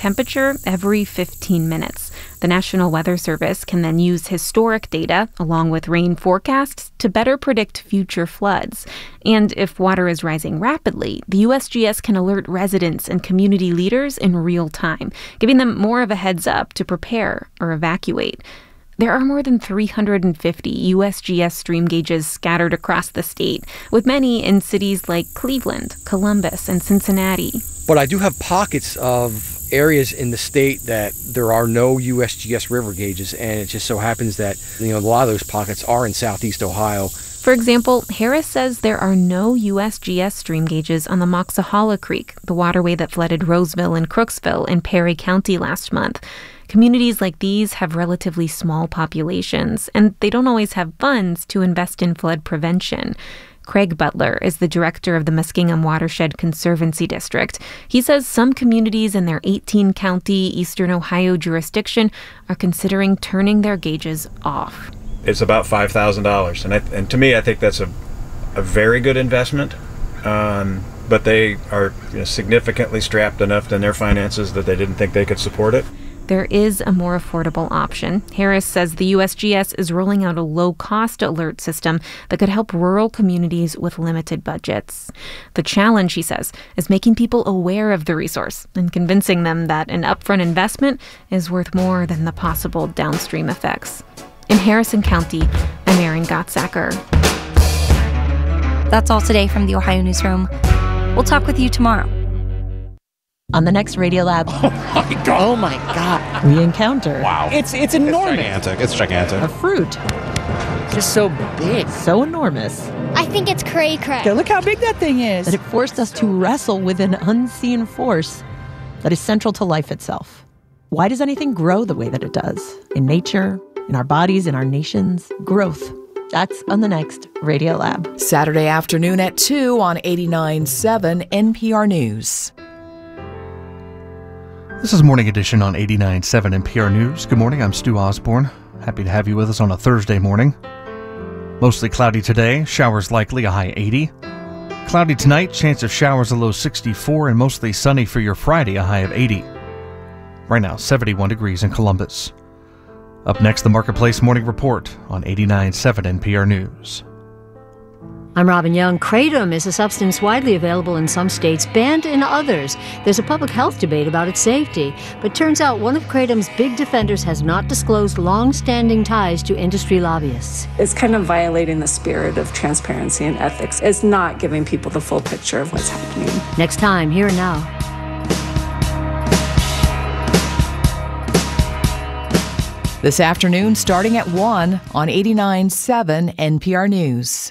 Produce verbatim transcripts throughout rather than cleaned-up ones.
temperature every fifteen minutes. The National Weather Service can then use historic data, along with rain forecasts, to better predict future floods. And if water is rising rapidly, the U S G S can alert residents and community leaders in real time, giving them more of a heads up to prepare or evacuate. There are more than three hundred fifty U S G S stream gauges scattered across the state, with many in cities like Cleveland, Columbus, and Cincinnati. But I do have pockets of areas in the state that there are no U S G S river gauges, and it just so happens that, you know, a lot of those pockets are in southeast Ohio. For example, Harris says there are no U S G S stream gauges on the Moxahala Creek, the waterway that flooded Roseville and Crooksville in Perry County last month. Communities like these have relatively small populations, and they don't always have funds to invest in flood prevention. Craig Butler is the director of the Muskingum Watershed Conservancy District. He says some communities in their eighteen-county Eastern Ohio jurisdiction are considering turning their gauges off. It's about five thousand dollars, and, I, and to me, I think that's a, a very good investment, um, but they are, you know, significantly strapped enough in their finances that they didn't think they could support it. There is a more affordable option. Harris says the U S G S is rolling out a low-cost alert system that could help rural communities with limited budgets. The challenge, he says, is making people aware of the resource and convincing them that an upfront investment is worth more than the possible downstream effects. In Harrison County, I'm Erin Gottsacker. That's all today from the Ohio Newsroom. We'll talk with you tomorrow. On the next Radiolab, oh my god! Oh my god! We encounter wow! It's it's enormous. It's gigantic. It's gigantic. A fruit. It's just so big. So enormous. I think it's cray cray. Look how big that thing is. That it forced us to wrestle with an unseen force that is central to life itself. Why does anything grow the way that it does? In nature, in our bodies, in our nations, growth. That's on the next Radiolab. Saturday afternoon at two on eighty-nine point seven N P R News. This is Morning Edition on eighty-nine point seven N P R News. Good morning, I'm Stu Osborne. Happy to have you with us on a Thursday morning. Mostly cloudy today, showers likely, a high eighty. Cloudy tonight, chance of showers, a low sixty-four, and mostly sunny for your Friday, a high of eighty. Right now, seventy-one degrees in Columbus. Up next, the Marketplace Morning Report on eighty-nine point seven N P R News. I'm Robin Young. Kratom is a substance widely available in some states, banned in others. There's a public health debate about its safety, but turns out one of Kratom's big defenders has not disclosed long-standing ties to industry lobbyists. It's kind of violating the spirit of transparency and ethics. It's not giving people the full picture of what's happening. Next time, Here and Now. This afternoon, starting at one on eighty-nine point seven N P R News.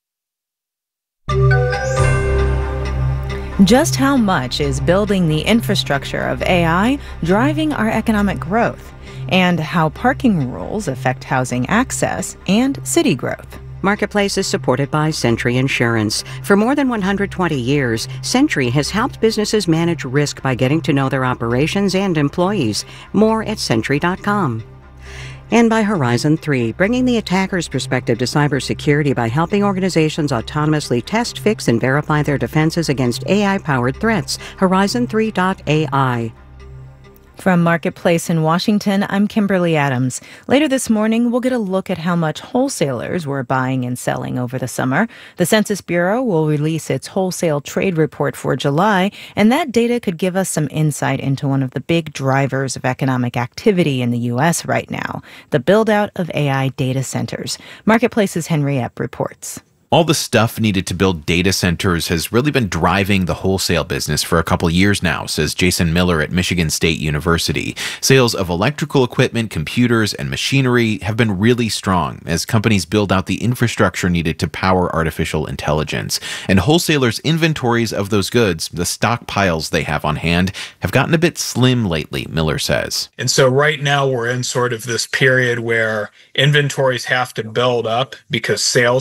Just how much is building the infrastructure of A I driving our economic growth, and how parking rules affect housing access and city growth? Marketplace is supported by Century Insurance. For more than one hundred twenty years, Century has helped businesses manage risk by getting to know their operations and employees. More at century dot com. And by Horizon three, bringing the attacker's perspective to cybersecurity by helping organizations autonomously test, fix, and verify their defenses against A I-powered threats. Horizon three dot A I. From Marketplace in Washington, I'm Kimberly Adams. Later this morning, we'll get a look at how much wholesalers were buying and selling over the summer. The Census Bureau will release its wholesale trade report for July, and that data could give us some insight into one of the big drivers of economic activity in the U S right now, the build-out of A I data centers. Marketplace's Henry Epp reports. All the stuff needed to build data centers has really been driving the wholesale business for a couple years now, says Jason Miller at Michigan State University. Sales of electrical equipment, computers, and machinery have been really strong as companies build out the infrastructure needed to power artificial intelligence. And wholesalers' inventories of those goods, the stockpiles they have on hand, have gotten a bit slim lately, Miller says. And so right now we're in sort of this period where inventories have to build up because sales